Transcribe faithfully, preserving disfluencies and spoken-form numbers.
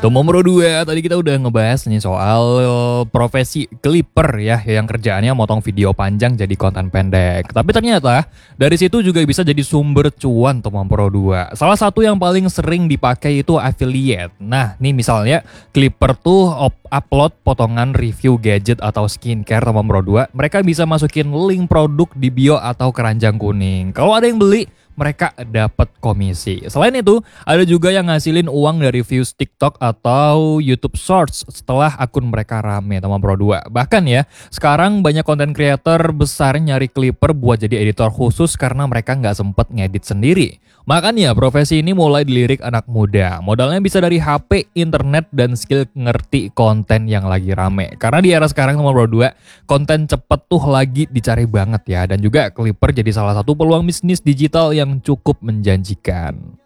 Tomo Pro dua, tadi kita udah ngebahas nih soal eh, profesi clipper ya, yang kerjaannya motong video panjang jadi konten pendek. Tapi ternyata dari situ juga bisa jadi sumber cuan Tomo Pro dua. Salah satu yang paling sering dipakai itu affiliate. Nah, nih misalnya clipper tuh op- upload potongan review gadget atau skincare Tomo Pro dua. Mereka bisa masukin link produk di bio atau keranjang kuning. Kalau ada yang beli, mereka dapat komisi. Selain itu, ada juga yang ngasilin uang dari views TikTok atau YouTube Shorts setelah akun mereka rame Tomo Pro dua. Bahkan ya, sekarang banyak konten creator besar nyari clipper buat jadi editor khusus karena mereka nggak sempet ngedit sendiri. Makanya profesi ini mulai dilirik anak muda. Modalnya bisa dari H P, internet, dan skill ngerti konten yang lagi rame. Karena di era sekarang Tomo Pro dua, konten cepet tuh lagi dicari banget ya. Dan juga clipper jadi salah satu peluang bisnis digital yang cukup menjanjikan.